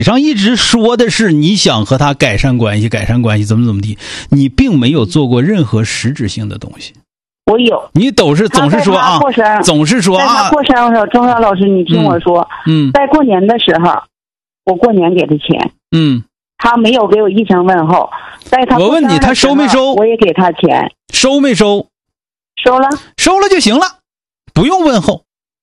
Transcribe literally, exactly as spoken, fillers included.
上一直说的是你想和他改善关系，改善关系怎么怎么地，你并没有做过任何实质性的东西。 我有， 你都是总是说啊，总是说啊。 在他过生日，钟晓老师，你听我说， 嗯， 在过年的时候，我过年给他钱， 嗯， 他没有给我一声问候。在他我问你，他收没收？ 我也给他钱， 收没收？ 收了， 收了就行了，不用问候。